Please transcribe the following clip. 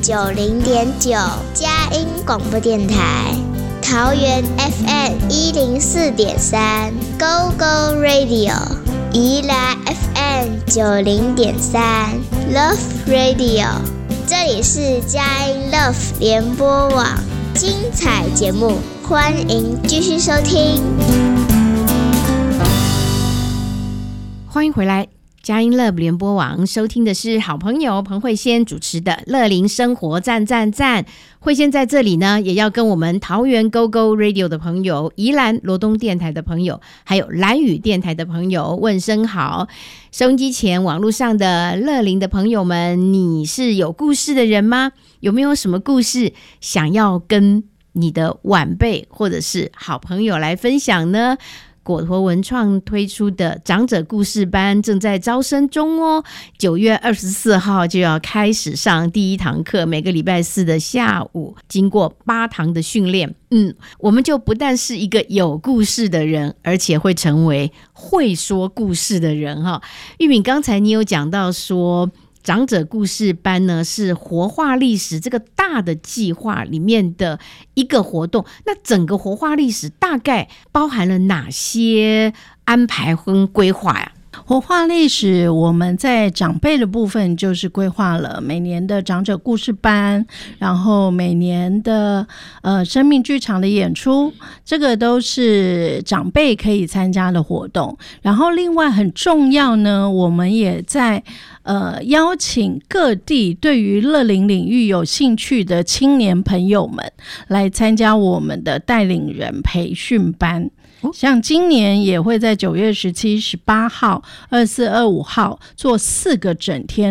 90.9佳音广播电台，桃园 FM 104.3 Go Go Radio， 宜兰 FM 90.3 Love Radio， 这里是佳音 Love 联播网，精彩节目，欢迎继续收听。 欢迎回来，佳音 Love 联播网，收听的是好朋友彭慧仙主持的乐龄生活赞赞赞。慧仙在这里呢，也要跟我们桃园 Go Go Radio 的朋友、宜兰罗东电台的朋友，还有兰屿电台的朋友问声好。收音机前网络上的乐龄的朋友们，你是有故事的人吗？有没有什么故事想要跟你的晚辈或者是好朋友来分享呢？果陀文创推出的长者故事班正在招生中哦，9月24号就要开始上第一堂课，每个礼拜四的下午，经过8堂的训练，我们就不但是一个有故事的人，而且会成为会说故事的人哈。玉敏，刚才你有讲到说长者故事班呢是活化历史这个大的计划里面的一个活动，那整个活化历史大概包含了哪些安排跟规划呀？ 活化历史我们在长辈的部分就是规划了每年的长者故事班，然后每年的生命剧场的演出，这个都是长辈可以参加的活动。然后另外很重要呢，我们也在邀请各地对于乐龄领域有兴趣的青年朋友们来参加我们的带领人培训班。像今年也会在9月17、18号、24、25号做4个整天